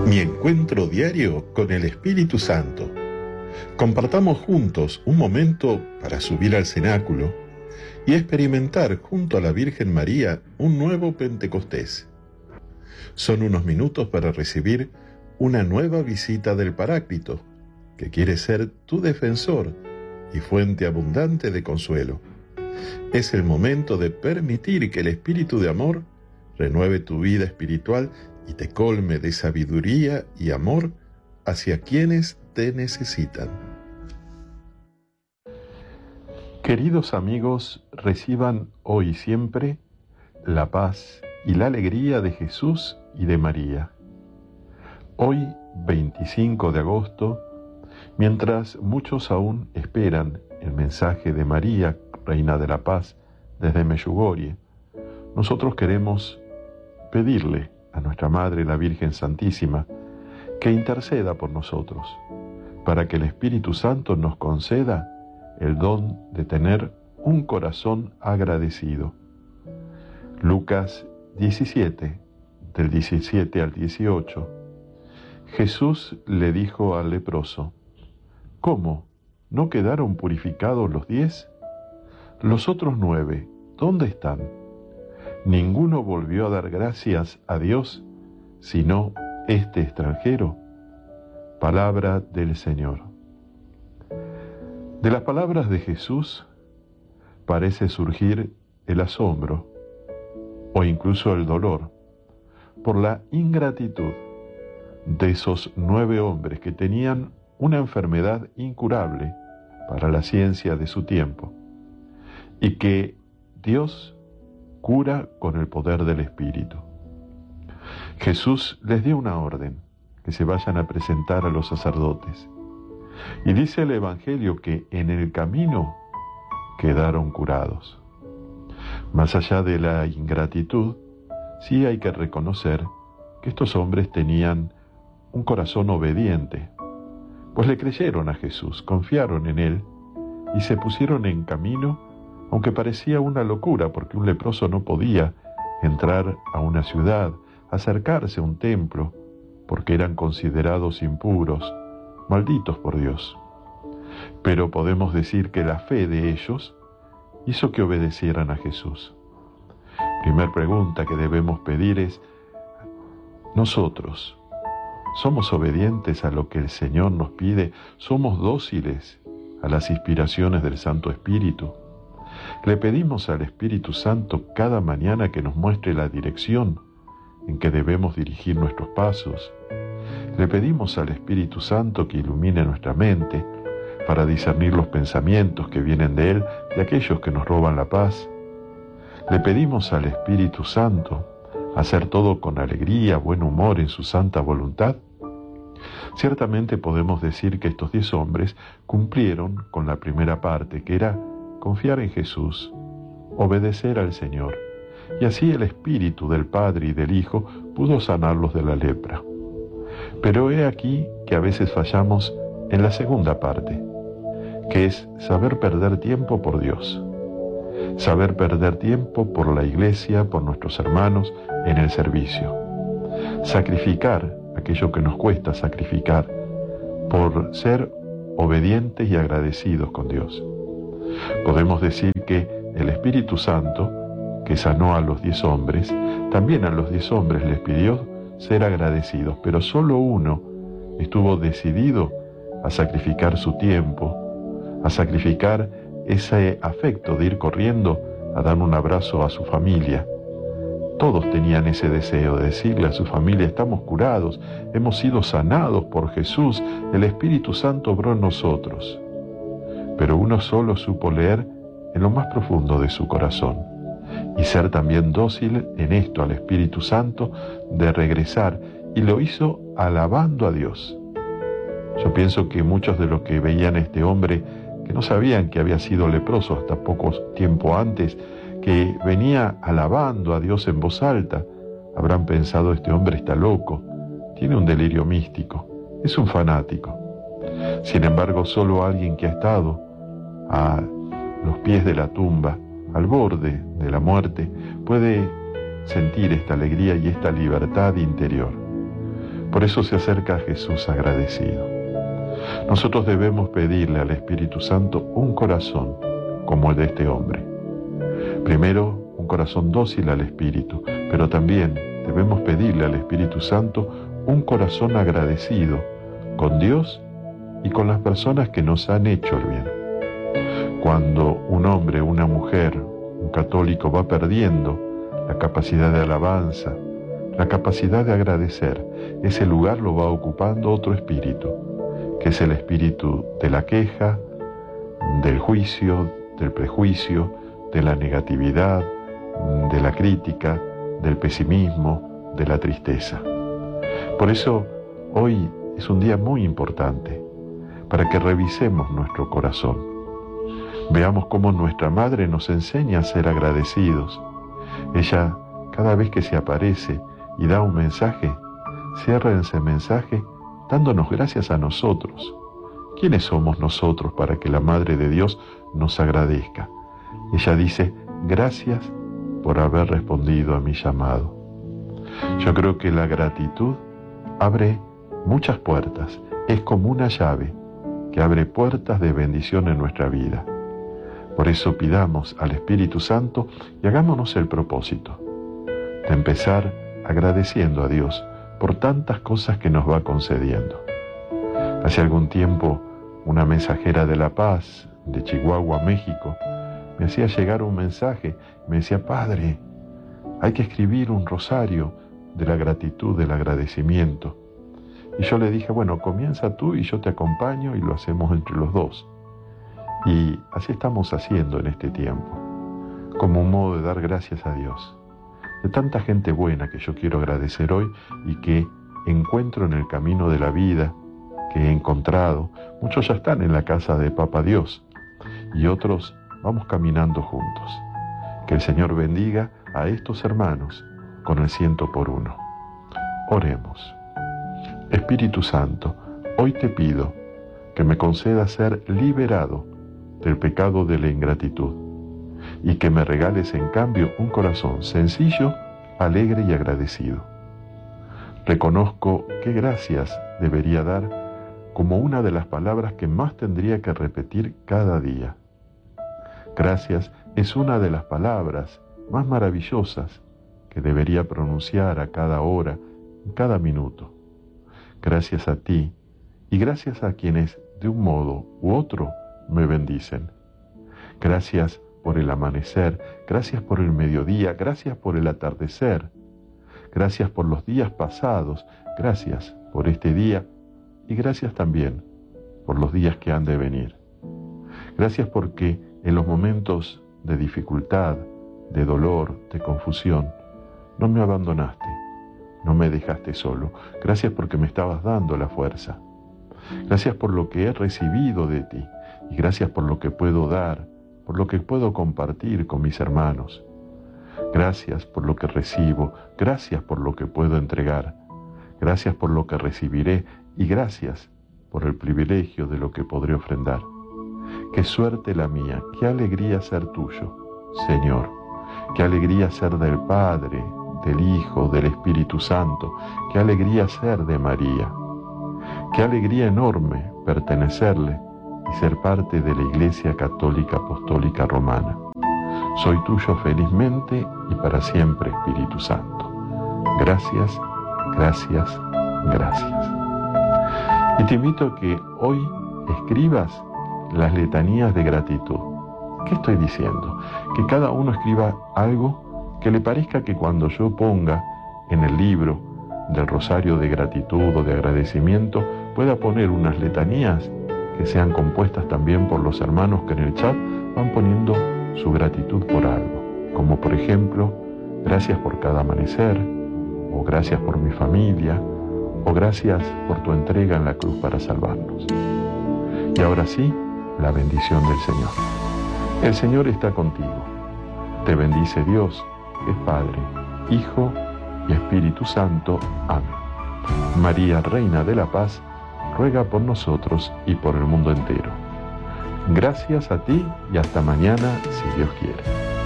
Mi encuentro diario con el Espíritu Santo. Compartamos juntos un momento para subir al cenáculo y experimentar junto a la Virgen María un nuevo Pentecostés. Son unos minutos para recibir una nueva visita del Paráclito, que quiere ser tu defensor y fuente abundante de consuelo. Es el momento de permitir que el Espíritu de amor renueve tu vida espiritual y te colme de sabiduría y amor hacia quienes te necesitan. Queridos amigos, reciban hoy y siempre la paz y la alegría de Jesús y de María. Hoy, 25 de agosto, mientras muchos aún esperan el mensaje de María, Reina de la Paz, desde Medjugorje, nosotros queremos pedirle a nuestra Madre, la Virgen Santísima, que interceda por nosotros, para que el Espíritu Santo nos conceda el don de tener un corazón agradecido. Lucas 17, del 17 al 18. Jesús le dijo al leproso: ¿Cómo? ¿No quedaron purificados los 10? Los otros 9, ¿dónde están? Ninguno volvió a dar gracias a Dios, sino este extranjero. Palabra del Señor. De las palabras de Jesús parece surgir el asombro o incluso el dolor por la ingratitud de esos 9 hombres que tenían una enfermedad incurable para la ciencia de su tiempo y que Dios cura con el poder del Espíritu. Jesús les dio una orden, que se vayan a presentar a los sacerdotes. Y dice el Evangelio que en el camino quedaron curados. Más allá de la ingratitud, sí hay que reconocer que estos hombres tenían un corazón obediente, pues le creyeron a Jesús, confiaron en Él y se pusieron en camino, aunque parecía una locura, porque un leproso no podía entrar a una ciudad, acercarse a un templo, porque eran considerados impuros, malditos por Dios. Pero podemos decir que la fe de ellos hizo que obedecieran a Jesús. Primer pregunta que debemos pedir es: ¿nosotros somos obedientes a lo que el Señor nos pide? ¿Somos dóciles a las inspiraciones del Santo Espíritu? ¿Le pedimos al Espíritu Santo cada mañana que nos muestre la dirección en que debemos dirigir nuestros pasos? ¿Le pedimos al Espíritu Santo que ilumine nuestra mente para discernir los pensamientos que vienen de Él, de aquellos que nos roban la paz? ¿Le pedimos al Espíritu Santo hacer todo con alegría, buen humor, en su santa voluntad? Ciertamente podemos decir que estos 10 hombres cumplieron con la primera parte, que era confiar en Jesús, obedecer al Señor, y así el Espíritu del Padre y del Hijo pudo sanarlos de la lepra. Pero he aquí que a veces fallamos en la segunda parte, que es saber perder tiempo por Dios, saber perder tiempo por la Iglesia, por nuestros hermanos, en el servicio, sacrificar aquello que nos cuesta sacrificar por ser obedientes y agradecidos con Dios. Podemos decir que el Espíritu Santo, que sanó a los 10 hombres, también a los 10 hombres les pidió ser agradecidos, pero solo uno estuvo decidido a sacrificar su tiempo, a sacrificar ese afecto de ir corriendo a dar un abrazo a su familia. Todos tenían ese deseo de decirle a su familia: estamos curados, hemos sido sanados por Jesús, el Espíritu Santo obró en nosotros. Pero uno solo supo leer en lo más profundo de su corazón y ser también dócil en esto al Espíritu Santo, de regresar, y lo hizo alabando a Dios. Yo pienso que muchos de los que veían a este hombre, que no sabían que había sido leproso hasta poco tiempo antes, que venía alabando a Dios en voz alta, habrán pensado: este hombre está loco, tiene un delirio místico, es un fanático. Sin embargo, solo alguien que ha estado a los pies de la tumba, al borde de la muerte, puede sentir esta alegría y esta libertad interior. Por eso se acerca a Jesús agradecido. Nosotros debemos pedirle al Espíritu Santo un corazón como el de este hombre. Primero, un corazón dócil al Espíritu, pero también debemos pedirle al Espíritu Santo un corazón agradecido con Dios y con las personas que nos han hecho el bien. Cuando un hombre, una mujer, un católico va perdiendo la capacidad de alabanza, la capacidad de agradecer, ese lugar lo va ocupando otro espíritu, que es el espíritu de la queja, del juicio, del prejuicio, de la negatividad, de la crítica, del pesimismo, de la tristeza. Por eso, hoy es un día muy importante para que revisemos nuestro corazón. Veamos cómo nuestra Madre nos enseña a ser agradecidos. Ella, cada vez que se aparece y da un mensaje, cierra ese mensaje dándonos gracias a nosotros. ¿Quiénes somos nosotros para que la Madre de Dios nos agradezca? Ella dice, gracias por haber respondido a mi llamado. Yo creo que la gratitud abre muchas puertas, es como una llave que abre puertas de bendición en nuestra vida. Por eso pidamos al Espíritu Santo y hagámonos el propósito de empezar agradeciendo a Dios por tantas cosas que nos va concediendo. Hace algún tiempo, una mensajera de la paz de Chihuahua, México, me hacía llegar un mensaje, me decía, Padre, hay que escribir un rosario de la gratitud, del agradecimiento. Y yo le dije, bueno, comienza tú y yo te acompaño y lo hacemos entre los dos. Y así estamos haciendo en este tiempo, como un modo de dar gracias a Dios, de tanta gente buena que yo quiero agradecer hoy y que encuentro en el camino de la vida, que he encontrado. Muchos ya están en la casa de Papá Dios y otros vamos caminando juntos. Que el Señor bendiga a estos hermanos con el 100 por 1. Oremos. Espíritu Santo, hoy te pido que me conceda ser liberado del pecado de la ingratitud y que me regales en cambio un corazón sencillo, alegre y agradecido. Reconozco que gracias debería dar como una de las palabras que más tendría que repetir cada día. Gracias es una de las palabras más maravillosas que debería pronunciar a cada hora, en cada minuto. Gracias a ti y gracias a quienes de un modo u otro me bendicen. Gracias por el amanecer, gracias por el mediodía, gracias por el atardecer, gracias por los días pasados, gracias por este día y gracias también por los días que han de venir. Gracias porque en los momentos de dificultad, de dolor, de confusión, no me abandonaste, no me dejaste solo. Gracias porque me estabas dando la fuerza. Gracias por lo que he recibido de ti y gracias por lo que puedo dar, por lo que puedo compartir con mis hermanos. Gracias por lo que recibo, gracias por lo que puedo entregar, gracias por lo que recibiré y gracias por el privilegio de lo que podré ofrendar. Qué suerte la mía, qué alegría ser tuyo, Señor, qué alegría ser del Padre, del Hijo, del Espíritu Santo, qué alegría ser de María, qué alegría enorme pertenecerle y ser parte de la Iglesia Católica Apostólica Romana. Soy tuyo felizmente y para siempre, Espíritu Santo. Gracias, gracias, gracias. Y te invito a que hoy escribas las letanías de gratitud. ¿Qué estoy diciendo? Que cada uno escriba algo que le parezca que cuando yo ponga en el libro del rosario de gratitud o de agradecimiento, pueda poner unas letanías que sean compuestas también por los hermanos que en el chat van poniendo su gratitud por algo, como por ejemplo, gracias por cada amanecer, o gracias por mi familia, o gracias por tu entrega en la cruz para salvarnos. Y ahora sí, la bendición del Señor. El Señor está contigo. Te bendice Dios, que es Padre, Hijo y Espíritu Santo. Amén. María, Reina de la Paz, ruega por nosotros y por el mundo entero. Gracias a ti y hasta mañana, si Dios quiere.